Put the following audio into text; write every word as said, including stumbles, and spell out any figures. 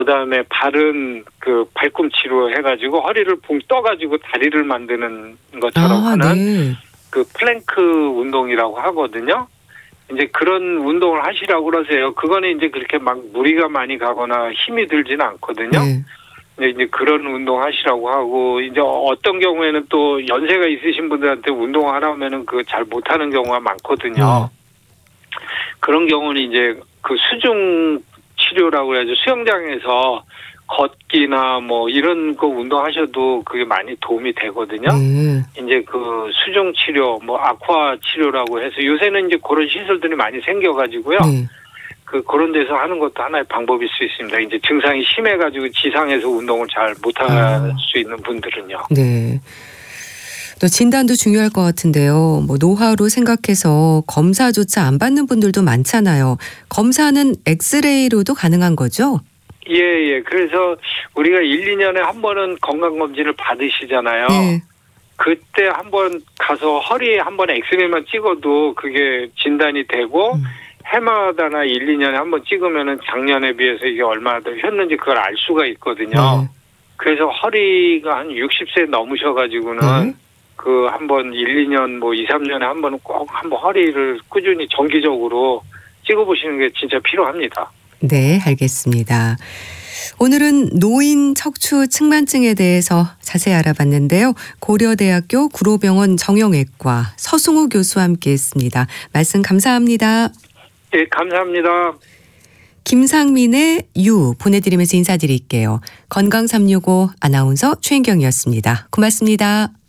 그다음에 발은 그 발꿈치로 해가지고 허리를 붕 떠가지고 다리를 만드는 것처럼 아, 하는 네. 그 플랭크 운동이라고 하거든요. 이제 그런 운동을 하시라고 그러세요. 그거는 이제 그렇게 막 무리가 많이 가거나 힘이 들지는 않거든요. 네. 근데 이제 그런 운동 하시라고 하고, 이제 어떤 경우에는 또 연세가 있으신 분들한테 운동하라면은 그 잘 못하는 경우가 많거든요. 네. 그런 경우는 이제 그 수중 치료라고 해야죠. 수영장에서 걷기나 뭐 이런 거 운동하셔도 그게 많이 도움이 되거든요. 네. 이제 그 수중 치료, 뭐 아쿠아 치료라고 해서 요새는 이제 그런 시설들이 많이 생겨가지고요. 네. 그 그런 데서 하는 것도 하나의 방법일 수 있습니다. 이제 증상이 심해가지고 지상에서 운동을 잘 못할 아. 수 있는 분들은요. 네. 또 진단도 중요할 것 같은데요. 뭐 노화로 생각해서 검사조차 안 받는 분들도 많잖아요. 검사는 엑스레이로도 가능한 거죠? 예, 예. 그래서 우리가 일, 이 년에 한 번은 건강검진을 받으시잖아요. 네. 그때 한번 가서 허리에 한 번 엑스레이만 찍어도 그게 진단이 되고, 음. 해마다나 일, 이 년에 한 번 찍으면은 작년에 비해서 이게 얼마나 더 혔는지 그걸 알 수가 있거든요. 네. 그래서 허리가 한 육십 세 넘으셔가지고는 네. 그 한 번 일, 이 년 뭐 이, 삼 년에 한 번은 꼭 한번 허리를 꾸준히 정기적으로 찍어보시는 게 진짜 필요합니다. 네, 알겠습니다. 오늘은 노인 척추 측만증에 대해서 자세히 알아봤는데요. 고려대학교 구로병원 정형외과 서승우 교수와 함께했습니다. 말씀 감사합니다. 예, 감사합니다. 김상민의 유 보내드리면서 인사드릴게요. 건강 삼육오 아나운서 최인경이었습니다. 고맙습니다.